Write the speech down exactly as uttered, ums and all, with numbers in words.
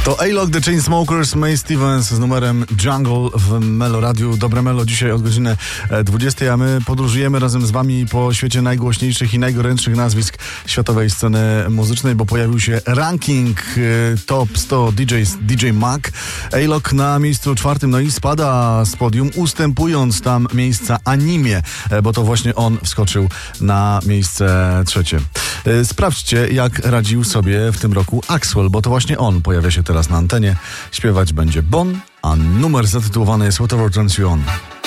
To A-Log, The Chainsmokers, Mae Stevens z numerem Jungle w Melo Radiu. Dobre Melo dzisiaj od godziny dwudziestej, a my podróżujemy razem z wami po świecie najgłośniejszych i najgorętszych nazwisk światowej sceny muzycznej, bo pojawił się ranking Top sto D Js D J Mag. A-Log na miejscu czwartym, no i spada z podium, ustępując tam miejsca Animie, bo to właśnie on wskoczył na miejsce trzecie. Sprawdźcie, jak radził sobie w tym roku Axwell, bo to właśnie on pojawia się teraz na antenie. Śpiewać będzie Bon, a numer zatytułowany jest Whatever Turns You On.